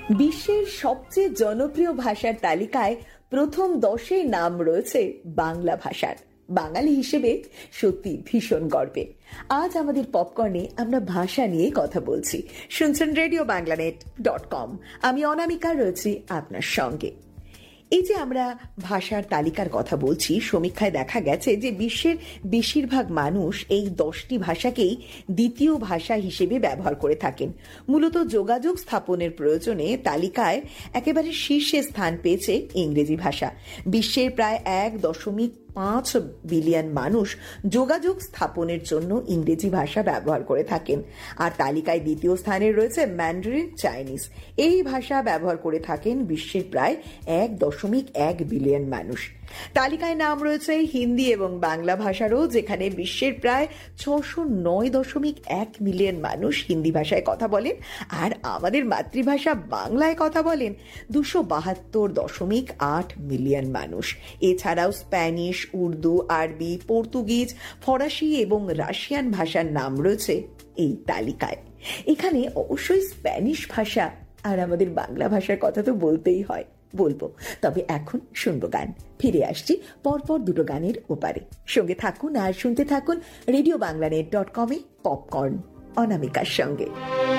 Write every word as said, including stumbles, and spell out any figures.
বিশ্বের সবচেয়ে জনপ্রিয় ভাষার তালিকায় প্রথম দশে নাম রয়েছে বাংলা ভাষার। বাঙালি হিসেবে সত্যি ভীষণ গর্বে। আজ আমাদের পপকর্নে আমরা ভাষা নিয়ে কথা বলছি। শুনছেন রেডিও বাংলানেট ডট কম। আমি অনামিকা রয়েছি আপনার সঙ্গে। এই যে আমরা ভাষার তালিকার কথা বলছি, সমীক্ষায় দেখা গেছে যে বিশ্বের বেশিরভাগ মানুষ এই দশটি ভাষাকেই দ্বিতীয় ভাষা হিসেবে ব্যবহার করে থাকেন। মূলত যোগাযোগ স্থাপনের প্রয়োজনে তালিকায় একেবারে শীর্ষে স্থান পেয়েছে ইংরেজি ভাষা। বিশ্বের প্রায় এক দশমিক পাঁচ বিলিয়ন মানুষ যোগাযোগ স্থাপনের জন্য ইংরেজি ভাষা ব্যবহার করে থাকেন। আর তালিকায় দ্বিতীয় স্থানে রয়েছে ম্যান্ডারিন চাইনিজ। এই ভাষা ব্যবহার করে থাকেন বিশ্বের প্রায় এক দশমিক এক বিলিয়ন মানুষ। তালিকায় নাম রয়েছে হিন্দি এবং বাংলা ভাষারও, যেখানে বিশ্বের প্রায় ছশো নয় দশমিক এক মিলিয়ন মানুষ হিন্দি ভাষায় কথা বলেন, আর আমাদের মাতৃভাষা বাংলায় কথা বলেন দুশো বাহাত্তর দশমিক আট মিলিয়ন মানুষ। এছাড়াও স্প্যানিশ, উর্দু, আরবি, পর্তুগিজ, ফরাসি এবং রাশিয়ান ভাষার নাম রয়েছে এই তালিকায়। এখানে অবশ্যই স্প্যানিশ ভাষা আর আমাদের বাংলা ভাষার কথা তো বলতেই হয়, বলবো। তবে এখন শুনবো গান। ফিরে আসছি পরপর দুটো গানের ওপারে। সঙ্গে থাকুন আর শুনতে থাকুন রেডিও বাংলানেট ডট কমে পপকর্ন অনামিকার সঙ্গে।